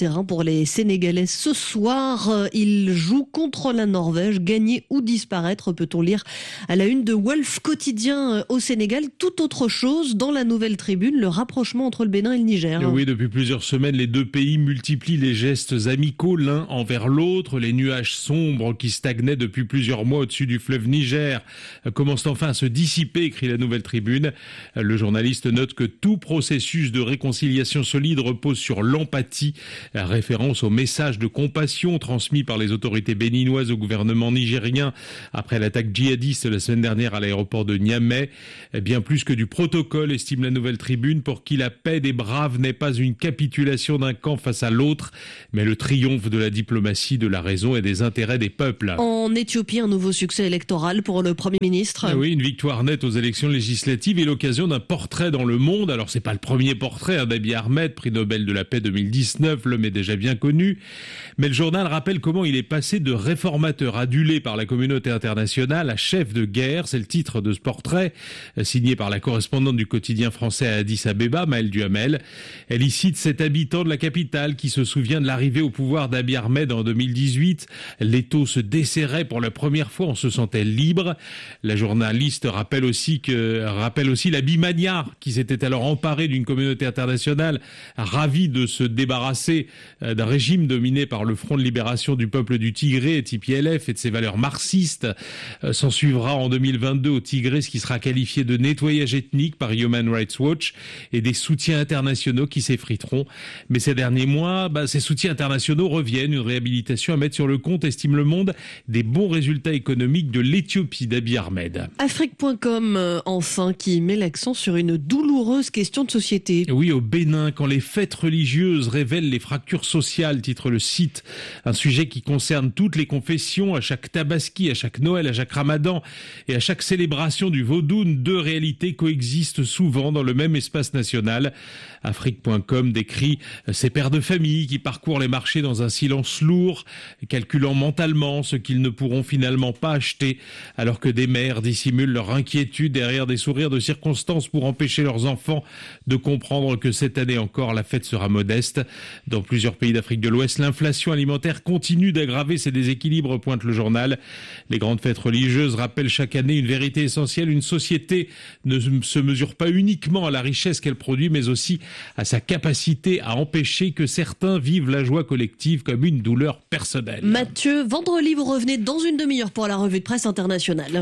Speaker 13: les Sénégalais ce soir. Ils jouent contre la Norvège. Gagner ou disparaître, peut-on lire à la une de Wolf Quotidien au Sénégal. Tout autre chose dans la nouvelle tribune, le rapprochement entre le Bénin et le Niger.
Speaker 8: Oui, depuis plusieurs semaines, les deux pays multiplient les gestes amicaux l'un envers l'autre. Les nuages sombres qui stagnaient depuis plusieurs mois au-dessus du fleuve Niger commencent enfin à se dissiper, écrit la nouvelle tribune. Le journaliste note que tout processus de réconciliation solide repose sur l'empathie, référence au message de compassion transmis par les autorités béninoises au gouvernement nigérien après l'attaque djihadiste la semaine dernière à l'aéroport de Niamey. Bien plus que du protocole, estime la nouvelle tribune, pour qui la paix des braves n'est pas une capitulation d'un camp face à l'autre, mais le triomphe de la diplomatie, de la raison et des intérêts des peuples.
Speaker 13: En Éthiopie, un nouveau succès électoral pour le Premier ministre.
Speaker 8: Ah oui, une victoire nette aux élections législatives et l'occasion d'un portrait dans Le Monde. Alors c'est pas le premier portrait hein, d'Abiy Ahmed, prix Nobel de la paix deux mille dix-neuf, l'homme est déjà bien connu. Mais le journal rappelle comment il est passé de réformateur adulé par la communauté internationale à chef de guerre. C'est le titre de ce portrait, signé par la correspondante du quotidien français à Addis Abeba, Maëlle Duhamel. Elle y cite cet habitant de la capitale qui se souvient de l'arrivée au pouvoir d'Abiy Ahmed en deux mille dix-huit. L'étau se desserrait pour la première fois, on se sentait libre. La journaliste rappelle aussi que rappelle aussi la Bimania qui s'était alors emparée d'une communauté internationale ravie de se débarrasser d'un régime dominé par le Front de libération du peuple du Tigré, T P L F, et de ses valeurs marxistes. S'en suivra en deux mille vingt-deux au Tigré ce qui sera qualifié de nettoyage ethnique par Human Rights Watch et des soutiens internationaux qui s'effriteront. Mais ces derniers mois, bah, ces soutiens internationaux reviennent, une réhabilitation à mettre sur le compte, estime Le Monde, des bons résultats économiques de l'Éthiopie d'Abiy Ahmed.
Speaker 13: Afrique point com, enfin, qui met l'accent sur une douloureuse question de société.
Speaker 8: Oui, au Bénin, quand les fêtes religieuses révèlent les fractures sociales, titre le site. Un sujet qui concerne toutes les confessions, à chaque tabaski, à chaque Noël, à chaque Ramadan et à chaque célébration du Vaudoun. Deux réalités coexistent souvent dans le même espace national. Afrique point com décrit ces pères de famille qui parcourent les marchés dans un silence lourd, calculant mentalement ce qu'ils ne pourront finalement pas acheter, alors que des mères dissimulent leur inquiétude derrière des sourires de circonstance pour empêcher leurs enfants de comprendre que cette année encore la fête sera modeste. Dans plusieurs pays d'Afrique de l'Ouest, l'inflation alimentaire continue d'aggraver ces déséquilibres, pointe le journal. Les grandes fêtes religieuses rappellent chaque année une vérité essentielle. Une société ne se mesure pas uniquement à la richesse qu'elle produit, mais aussi à sa capacité à empêcher que certains vivent la joie collective comme une douleur personnelle.
Speaker 13: Mathieu Vendrely, vous revenez dans une demi-heure pour la revue de presse internationale.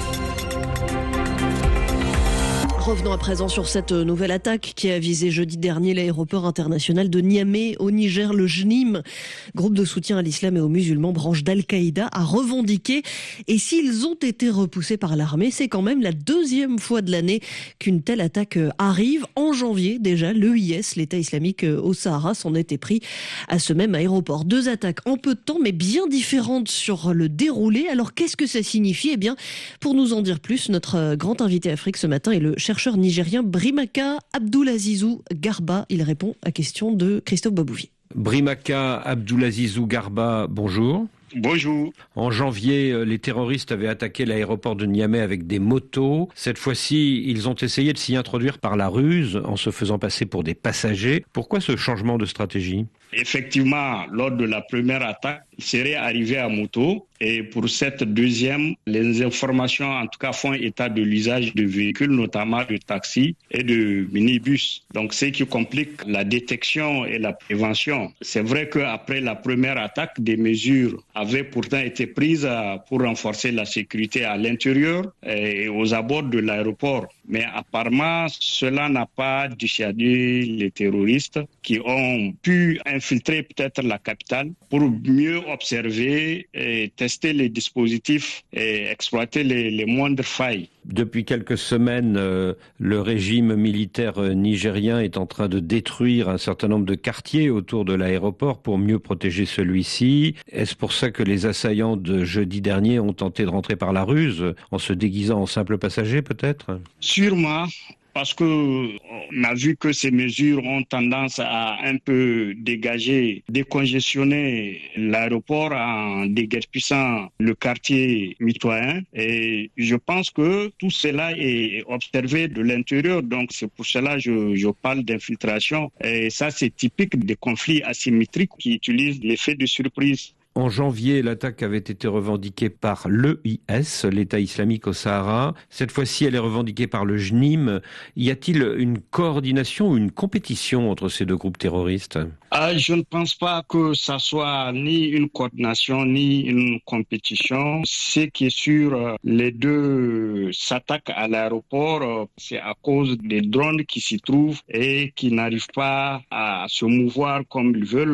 Speaker 13: Revenons à présent sur cette nouvelle attaque qui a visé jeudi dernier l'aéroport international de Niamey au Niger. Le J N I M, groupe de soutien à l'islam et aux musulmans, branche d'Al-Qaïda, a revendiqué. Et s'ils ont été repoussés par l'armée, c'est quand même la deuxième fois de l'année qu'une telle attaque arrive. En janvier déjà, l'E I S, l'État islamique au Sahara, s'en était pris à ce même aéroport. Deux attaques en peu de temps, mais bien différentes sur le déroulé. Alors qu'est-ce que ça signifie ? Eh bien, pour nous en dire plus, notre grand invité Afrique ce matin est le chercheur nigérien Brimaka Abdoulazizou Garba. Il répond à question de Christophe Babouvier.
Speaker 9: Brimaka Abdoulazizou Garba, bonjour.
Speaker 10: Bonjour.
Speaker 9: En janvier, les terroristes avaient attaqué l'aéroport de Niamey avec des motos. Cette fois-ci, ils ont essayé de s'y introduire par la ruse en se faisant passer pour des passagers. Pourquoi ce changement de stratégie ?
Speaker 10: Effectivement, lors de la première attaque, ils seraient arrivés à moto. Et pour cette deuxième, les informations, en tout cas, font état de l'usage de véhicules, notamment de taxis et de minibus. Donc, ce qui complique la détection et la prévention. C'est vrai qu'après la première attaque, des mesures avaient pourtant été prises pour renforcer la sécurité à l'intérieur et aux abords de l'aéroport. Mais apparemment, cela n'a pas dissuadé les terroristes qui ont pu infiltrer peut-être la capitale pour mieux observer et tester les dispositifs et exploiter les, les moindres failles.
Speaker 9: Depuis quelques semaines, euh, le régime militaire nigérien est en train de détruire un certain nombre de quartiers autour de l'aéroport pour mieux protéger celui-ci. Est-ce pour ça que les assaillants de jeudi dernier ont tenté de rentrer par la ruse, en se déguisant en simples passagers peut-être ?
Speaker 10: Sûrement. parce que on a vu que ces mesures ont tendance à un peu dégager, décongestionner l'aéroport en déguerpissant le quartier mitoyen. Et je pense que tout cela est observé de l'intérieur. Donc c'est pour cela que je, je parle d'infiltration. Et ça, c'est typique des conflits asymétriques qui utilisent l'effet de surprise.
Speaker 9: En janvier, l'attaque avait été revendiquée par l'E I S, l'État islamique au Sahara. Cette fois-ci, elle est revendiquée par le J N I M. Y a-t-il une coordination ou une compétition entre ces deux groupes terroristes ?
Speaker 10: Ah, je ne pense pas que ça soit ni une coordination ni une compétition. Ce qui est sûr, les deux s'attaquent à l'aéroport. C'est à cause des drones qui s'y trouvent et qui n'arrivent pas à se mouvoir comme ils veulent.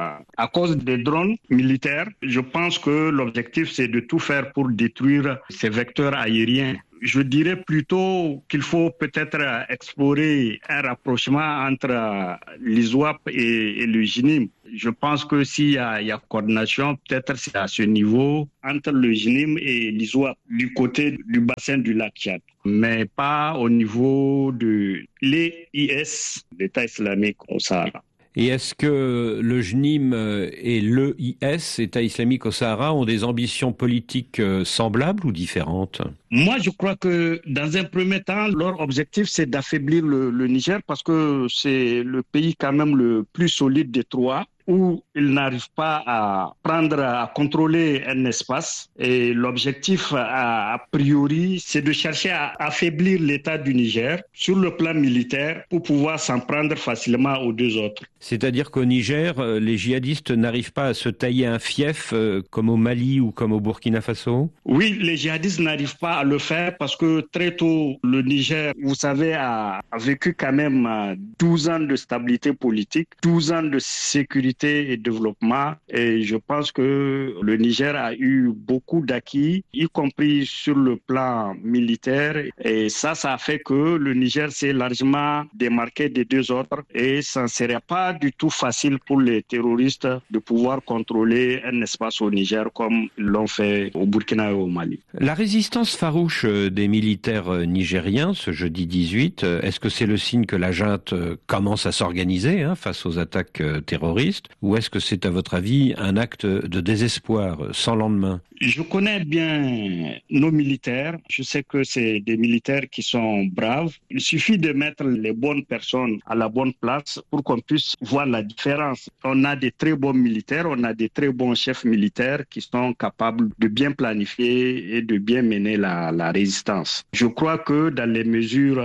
Speaker 10: À cause des drones militaires, je pense que l'objectif, c'est de tout faire pour détruire ces vecteurs aériens. Je dirais plutôt qu'il faut peut-être explorer un rapprochement entre l'I S W A P et, et le J N I M. Je pense que s'il y a, il y a coordination, peut-être c'est à ce niveau entre le J N I M et l'I S W A P du côté du bassin du lac Tchad, mais pas au niveau de l'E I S, l'État islamique au Sahara.
Speaker 9: Et est-ce que le J N I M et l'E I S, État islamique au Sahara, ont des ambitions politiques semblables ou différentes ?
Speaker 10: Moi, je crois que dans un premier temps, leur objectif, c'est d'affaiblir le, le Niger parce que c'est le pays quand même le plus solide des trois, où ils n'arrivent pas à prendre, à contrôler un espace. Et l'objectif, a, a priori, c'est de chercher à affaiblir l'État du Niger sur le plan militaire pour pouvoir s'en prendre facilement aux deux autres.
Speaker 9: C'est-à-dire qu'au Niger, les djihadistes n'arrivent pas à se tailler un fief comme au Mali ou comme au Burkina Faso ?
Speaker 10: Oui, les djihadistes n'arrivent pas à le faire parce que très tôt, le Niger, vous savez, a, a vécu quand même douze ans de stabilité politique, douze ans de sécurité et développement, et je pense que le Niger a eu beaucoup d'acquis, y compris sur le plan militaire, et ça, ça a fait que le Niger s'est largement démarqué des deux autres, et ça ne serait pas du tout facile pour les terroristes de pouvoir contrôler un espace au Niger comme ils l'ont fait au Burkina et au Mali.
Speaker 9: La résistance farouche des militaires nigériens ce jeudi dix-huit, est-ce que c'est le signe que la junte commence à s'organiser hein, face aux attaques terroristes ? Ou est-ce que c'est, à votre avis, un acte de désespoir sans lendemain ?
Speaker 10: Je connais bien nos militaires. Je sais que c'est des militaires qui sont braves. Il suffit de mettre les bonnes personnes à la bonne place pour qu'on puisse voir la différence. On a des très bons militaires, on a des très bons chefs militaires qui sont capables de bien planifier et de bien mener la, la résistance. Je crois que dans les mesures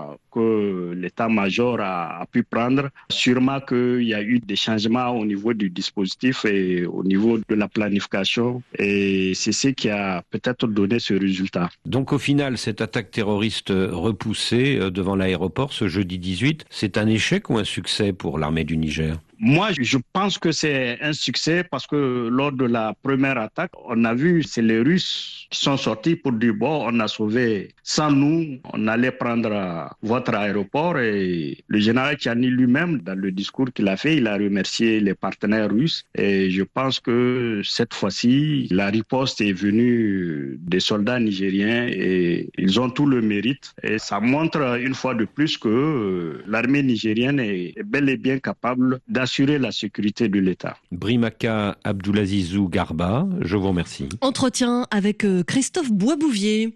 Speaker 10: que l'état-major a, a pu prendre, sûrement qu'il y a eu des changements au niveau du dispositif et au niveau de la planification. Et c'est ce qui a peut-être donné ce résultat.
Speaker 9: Donc au final, cette attaque terroriste repoussée devant l'aéroport ce jeudi dix-huit, c'est un échec ou un succès pour l'armée du Niger ?
Speaker 10: Moi, je pense que c'est un succès parce que lors de la première attaque, on a vu, c'est les Russes qui sont sortis pour dire, bon, on a sauvé. Sans nous, on allait prendre votre aéroport. Et le général Tchani lui-même, dans le discours qu'il a fait, il a remercié les partenaires russes. Et je pense que cette fois-ci, la riposte est venue des soldats nigériens et ils ont tout le mérite. Et ça montre une fois de plus que l'armée nigérienne est bel et bien capable d'assurer assurer la sécurité de l'État.
Speaker 9: Brimaka Abdoulazizou Garba, je vous remercie.
Speaker 13: Entretien avec Christophe Boisbouvier.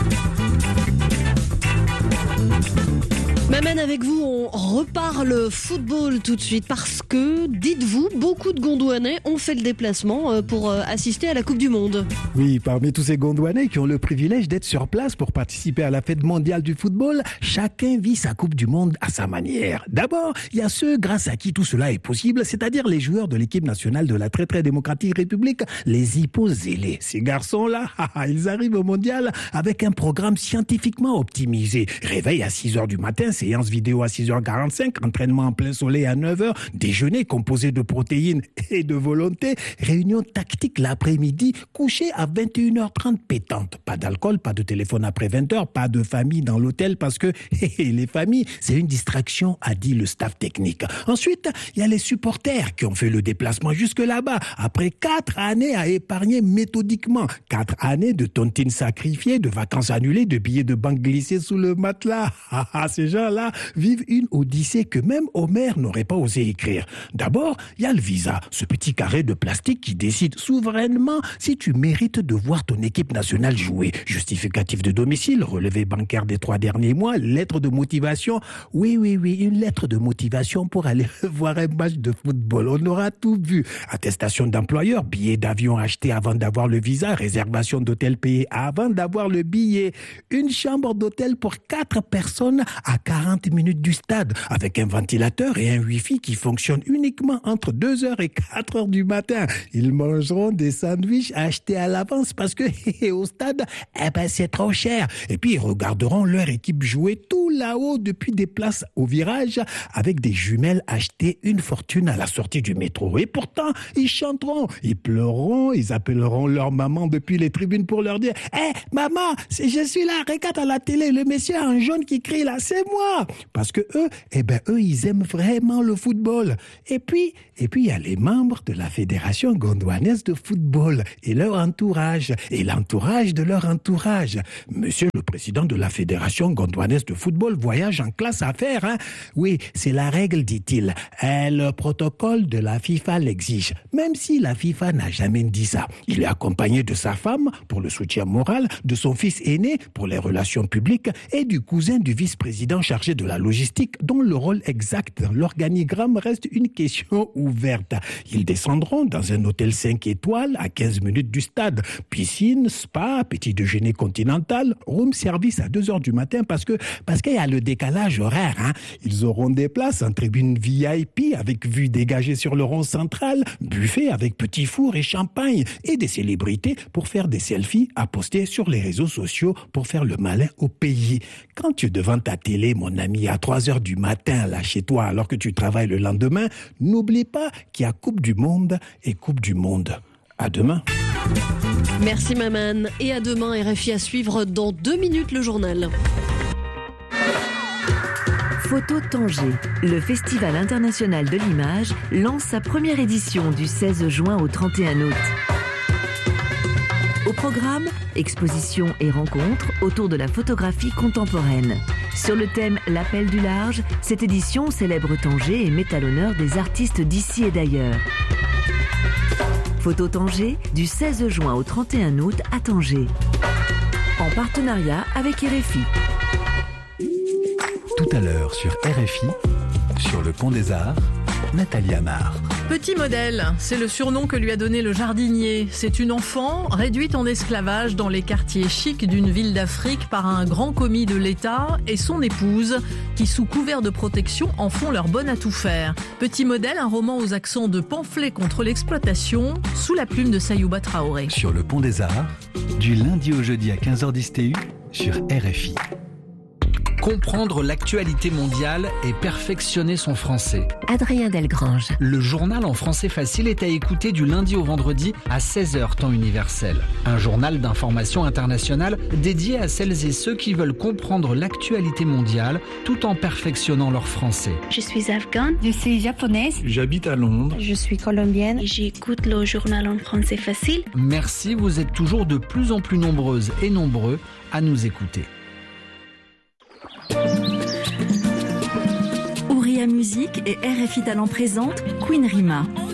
Speaker 13: M'amène avec vous, on reparle football tout de suite parce que, dites-vous, beaucoup de Gondouanais ont fait le déplacement pour assister à la Coupe du Monde.
Speaker 4: Oui, parmi tous ces Gondouanais qui ont le privilège d'être sur place pour participer à la fête mondiale du football, chacun vit sa Coupe du Monde à sa manière. D'abord, il y a ceux grâce à qui tout cela est possible, c'est-à-dire les joueurs de l'équipe nationale de la très très démocratique République, les hyposélés. Ces garçons-là, ils arrivent au mondial avec un programme scientifiquement optimisé. Réveil à six heures du matin, c'est séance vidéo à six heures quarante-cinq, entraînement en plein soleil à neuf heures, déjeuner composé de protéines et de volonté, réunion tactique l'après-midi, coucher à vingt et une heures trente pétante. Pas d'alcool, pas de téléphone après vingt heures, pas de famille dans l'hôtel parce que les familles, c'est une distraction, a dit le staff technique. Ensuite, il y a les supporters qui ont fait le déplacement jusque là-bas après quatre années à épargner méthodiquement. Quatre années de tontines sacrifiées, de vacances annulées, de billets de banque glissés sous le matelas. Ces gens-là vivent une odyssée que même Homer n'aurait pas osé écrire. D'abord, il y a le visa, ce petit carré de plastique qui décide souverainement si tu mérites de voir ton équipe nationale jouer. Justificatif de domicile, relevé bancaire des trois derniers mois, lettre de motivation. Oui, oui, oui, une lettre de motivation pour aller voir un match de football. On aura tout vu. Attestation d'employeur, billet d'avion acheté avant d'avoir le visa, réservation d'hôtel payé avant d'avoir le billet. Une chambre d'hôtel pour quatre personnes à quarante minutes du stade, avec un ventilateur et un wifi qui fonctionne uniquement entre deux heures et quatre heures du matin. Ils mangeront des sandwichs achetés à l'avance parce que au stade, eh ben, c'est trop cher. Et puis, ils regarderont leur équipe jouer tout là-haut depuis des places au virage avec des jumelles achetées une fortune à la sortie du métro. Et pourtant, ils chanteront, ils pleureront, ils appelleront leur maman depuis les tribunes pour leur dire « Hé, hey, maman, je suis là, regarde à la télé, le monsieur en jaune qui crie là, c'est moi !» Parce que eux, eh ben, eux, ils aiment vraiment le football. Et puis, et puis, il y a les membres de la Fédération gondouanaise de football et leur entourage, et l'entourage de leur entourage. Monsieur le président de la Fédération gondouanaise de football voyage en classe affaires, hein? Oui, c'est la règle, dit-il. Et le protocole de la FIFA l'exige. Même si la FIFA n'a jamais dit ça. Il est accompagné de sa femme pour le soutien moral, de son fils aîné pour les relations publiques et du cousin du vice-président chargé de la logistique dont le rôle exact dans l'organigramme reste une question ouverte. Ils descendront dans un hôtel cinq étoiles à quinze minutes du stade. Piscine, spa, petit déjeuner continental, room service à deux heures du matin parce que parce qu'il y a le décalage horaire. Hein. Ils auront des places en tribune V I P avec vue dégagée sur le rond central, buffet avec petit four et champagne et des célébrités pour faire des selfies à poster sur les réseaux sociaux pour faire le malin au pays. Quand tu es devant ta télé, mon ami, à trois heures du matin, là chez toi, alors que tu travailles le lendemain, n'oublie pas qu'il y a Coupe du Monde et Coupe du Monde. À demain.
Speaker 13: Merci Maman. Et à demain, R F I à suivre dans deux minutes le journal.
Speaker 12: Photo Tanger, le Festival international de l'image, lance sa première édition du seize juin au trente et un août. Au programme, expositions et rencontres autour de la photographie contemporaine. Sur le thème L'appel du large, cette édition célèbre Tanger et met à l'honneur des artistes d'ici et d'ailleurs. Photo Tanger, du seize juin au trente et un août à Tanger. En partenariat avec R F I.
Speaker 3: Tout à l'heure sur R F I, sur le Pont des Arts, Nathalie Amar.
Speaker 7: Petit modèle, c'est le surnom que lui a donné le jardinier. C'est une enfant réduite en esclavage dans les quartiers chics d'une ville d'Afrique par un grand commis de l'État et son épouse qui, sous couvert de protection, en font leur bonne à tout faire. Petit modèle, un roman aux accents de pamphlet contre l'exploitation, sous la plume de Sayouba Traoré.
Speaker 3: Sur le Pont des Arts, du lundi au jeudi à quinze heures dix T U, sur R F I.
Speaker 11: Comprendre l'actualité mondiale et perfectionner son français.
Speaker 12: Adrien Delgrange.
Speaker 11: Le journal en français facile est à écouter du lundi au vendredi à seize heures temps universel. Un journal d'information internationale dédié à celles et ceux qui veulent comprendre l'actualité mondiale tout en perfectionnant leur français.
Speaker 24: Je suis afghane. Je suis japonaise.
Speaker 25: J'habite à Londres.
Speaker 24: Je suis colombienne. Et j'écoute le journal en français facile.
Speaker 11: Merci, vous êtes toujours de plus en plus nombreuses et nombreux à nous écouter.
Speaker 22: Ouria Musique et R F I Talent présente Queen Rima.